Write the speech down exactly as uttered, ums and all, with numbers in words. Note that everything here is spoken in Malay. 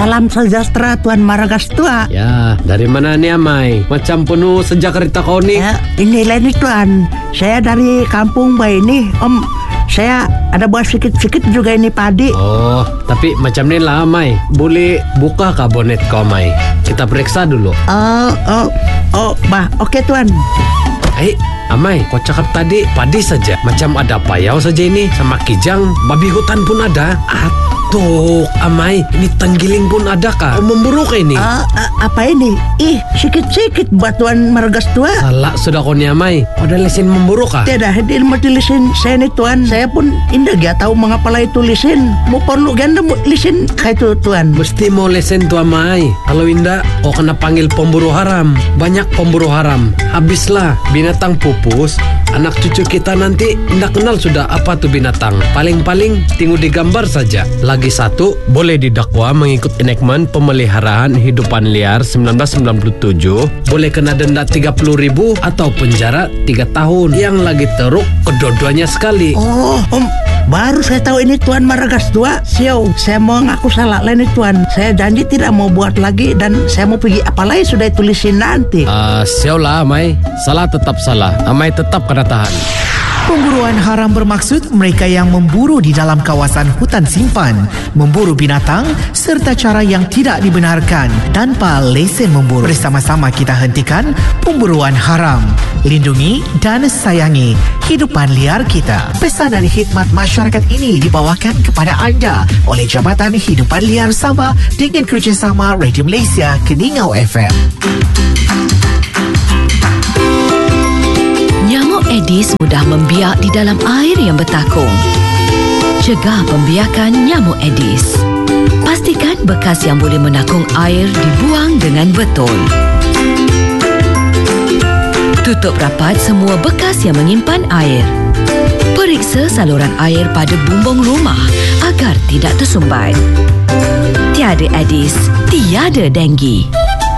Salam sejahtera Tuan Maragastua. Ya, dari mana nih Amai? Macam penuh sejak cerita kau nih. Ya, inilah nih Tuan. Saya dari kampung Bay ini, Om. Saya ada buat sedikit-sedikit juga ini padi. Oh, tapi macam ni lah Amai. Boleh buka kah bonet kau Amai? Kita periksa dulu. Oh, oh, oh, bah, oke Tuan. Eh, Amai, kau cakap tadi padi saja. Macam ada payau saja ini. Sama kijang, babi hutan pun ada. Atuh, Amai, ini tenggiling pun ada kah? Kau memburu kah ini? Uh, uh, apa ini? Ih, sikit-sikit buat Tuan Maragastua. Salah sudah kau ni Amai. Kau ada lesin memburu kah? Tidak, di ilmu lisin saya ni Tuan. Saya pun indah gak tahu mengapa lah itu lisin. Mau perlu ganda mau lisin kayak itu Tuan. Mesti mau lesen tu Amai. Kalau indah, kau kena panggil pemburu haram. Banyak pemburu haram. Habislah binatang pupus. Anak cucu kita nanti tidak kenal sudah apa tu binatang. Paling-paling tinggal digambar saja. Lagi satu, boleh didakwa mengikut enakmen pemeliharaan hidupan liar sembilan belas sembilan puluh tujuh. Boleh kena denda tiga puluh ribu atau penjara tiga tahun. Yang lagi teruk kedua-duanya sekali. Oh, Om, baru saya tahu ini Tuan Maragastua. Siau, saya mau ngaku salah lah ini Tuan. Saya janji tidak mau buat lagi dan saya mau pergi apalagi sudah tulisin nanti. Ah, uh, siau lah Amai. Salah tetap salah. Amai tetap kena tahan. Pemburuan haram bermaksud mereka yang memburu di dalam kawasan hutan simpan, memburu binatang serta cara yang tidak dibenarkan tanpa lesen memburu. Bersama-sama kita hentikan pemburuan haram. Lindungi dan sayangi hidupan liar kita. Pesanan khidmat masyarakat ini dibawakan kepada anda oleh Jabatan Hidupan Liar Sabah dengan kerjasama Radio Malaysia Keningau F M. Nyamuk Aedes mudah membiak di dalam air yang bertakung. Cegah pembiakan nyamuk Aedes. Pastikan bekas yang boleh menakung air dibuang dengan betul. Tutup rapat semua bekas yang menyimpan air. Periksa saluran air pada bumbung rumah agar tidak tersumbat. Tiada Aedes, tiada denggi.